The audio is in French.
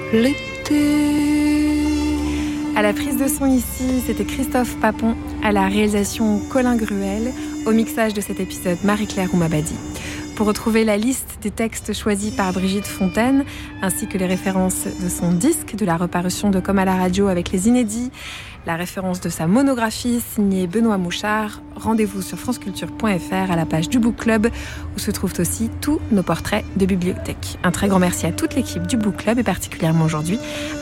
l'été. À la prise de son ici, c'était Christophe Papon, à la réalisation Colin Gruel, au mixage de cet épisode Marie-Claire Oumabadi. Pour retrouver la liste des textes choisis par Brigitte Fontaine, ainsi que les références de son disque, de la reparution de Comme à la radio avec les inédits, la référence de sa monographie signée Benoît Mouchard, rendez-vous sur franceculture.fr à la page du Book Club, où se trouvent aussi tous nos portraits de bibliothèque. Un très grand merci à toute l'équipe du Book Club et particulièrement aujourd'hui